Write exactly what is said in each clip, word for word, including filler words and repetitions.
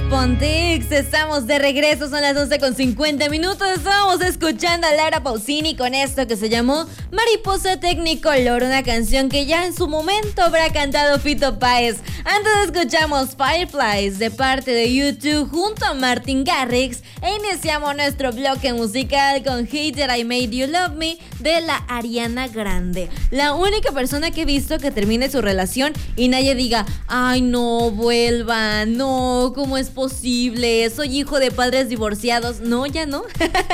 Pontex, estamos de regreso, son las once con cincuenta minutos. Estamos escuchando a Laura Pausini con esto que se llamó Mariposa Technicolor, una canción que ya en su momento habrá cantado Fito Páez. Antes escuchamos Fireflies de parte de YouTube junto a Martin Garrix e iniciamos nuestro bloque musical con Hate That I Made You Love Me de la Ariana Grande. La única persona que he visto que termine su relación y nadie diga, ay no, vuelva, no, ¿cómo es posible? Soy hijo de padres divorciados. No, ya no.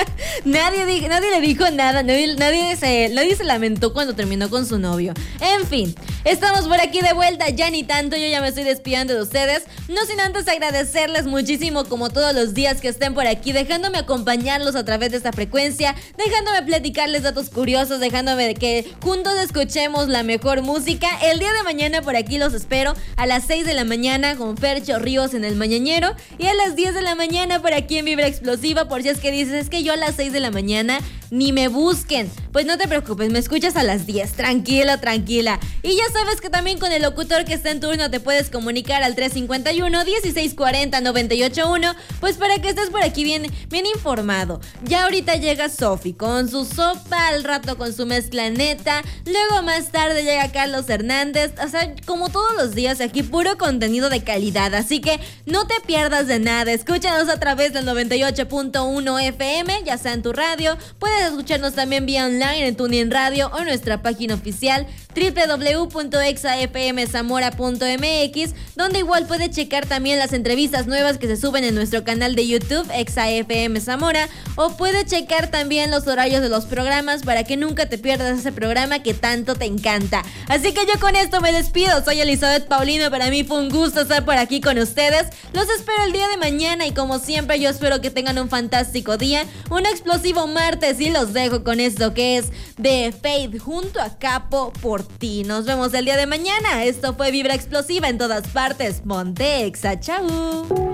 nadie, di- nadie le dijo nada, nadie, nadie, se, nadie se lamentó cuando terminó con su novio. En fin, estamos por aquí de vuelta, ya ni tanto, yo ya me estoy despidiendo de ustedes. No sin antes agradecerles muchísimo como todos los días que estén por aquí, dejándome acompañarlos a través de esta frecuencia, dejándome platicarles datos curiosos, dejándome que juntos escuchemos la mejor música. El día de mañana por aquí los espero a las seis de la mañana con Fercho Ríos en El Mañanero y a las diez de la mañana por aquí en Vibra Explosiva. Por si es que dices, es que yo a las seis de la mañana ni me busquen, pues no te preocupes, me escuchas a las diez, tranquilo, tranquila. Y ya sabes que también con el locutor que está en turno te puedes comunicar al tres cinco uno, dieciséis cuarenta, noventa y ocho uno, pues para que estés por aquí bien, bien informado. Ya ahorita llega Sofi con su sopa, al rato con su mezcla neta, luego más tarde llega Carlos Hernández, o sea, como todos los días aquí puro contenido de calidad, así que no te pierdas de nada, escúchanos a través del noventa y ocho punto uno F M, ya sea en tu radio, puedes escucharnos también vía online en TuneIn Radio o en nuestra página oficial doble u doble u doble u punto exa efe eme zamora punto eme equis, donde igual puedes checar también las entrevistas nuevas que se suben en nuestro canal de YouTube Exa F M Zamora, o puedes checar también los horarios de los programas para que nunca te pierdas ese programa que tanto te encanta. Así que yo con esto me despido, soy Elizabeth Paulino, para mí fue un gusto estar por aquí con ustedes, los espero el día de mañana y como siempre yo espero que tengan un fantástico día, un explosivo martes y los dejo con esto que es de Fade junto a Capo por ti. Nos vemos el día de mañana. Esto fue Vibra Explosiva en todas partes. Ponte Exa, chau.